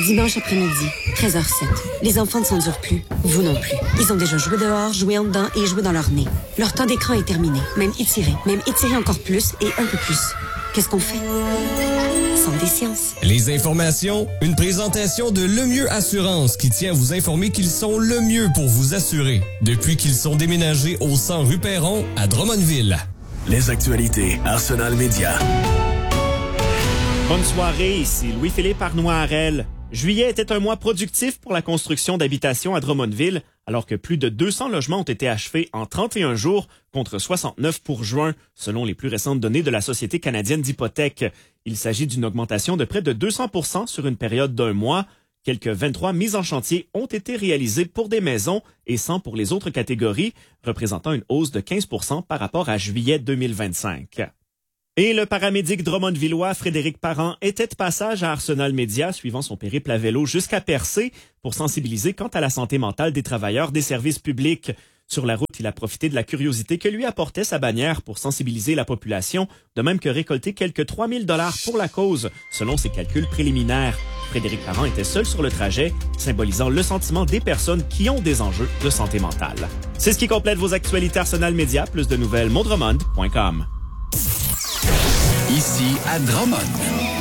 Dimanche après-midi, 13h07. Les enfants ne s'endurent plus. Vous non plus. Ils ont déjà joué dehors, joué en dedans et joué dans leur nez. Leur temps d'écran est terminé. Même étiré encore plus et un peu plus. Qu'est-ce qu'on fait? Centre des sciences. Les informations, une présentation de Le Mieux Assurance qui tient à vous informer qu'ils sont le mieux pour vous assurer. Depuis qu'ils sont déménagés au 100 rue Perron à Drummondville. Les actualités Arsenal Média. Bonne soirée, ici Louis-Philippe Arnois-Harel. Juillet était un mois productif pour la construction d'habitations à Drummondville, alors que plus de 200 logements ont été achevés en 31 jours, contre 69 pour juin, selon les plus récentes données de la Société canadienne d'hypothèques. Il s'agit d'une augmentation de près de 200% sur une période d'un mois. Quelques 23 mises en chantier ont été réalisées pour des maisons et 100 pour les autres catégories, représentant une hausse de 15% par rapport à juillet 2025. Et le paramédic drummondvillois Frédéric Parent était de passage à Arsenal Média suivant son périple à vélo jusqu'à Percé pour sensibiliser quant à la santé mentale des travailleurs des services publics. Sur la route, il a profité de la curiosité que lui apportait sa bannière pour sensibiliser la population, de même que récolter quelques 3 000 $ pour la cause, selon ses calculs préliminaires. Frédéric Parent était seul sur le trajet, symbolisant le sentiment des personnes qui ont des enjeux de santé mentale. C'est ce qui complète vos actualités Arsenal Média. Plus de nouvelles, mondremond.com. Ici à Drummond.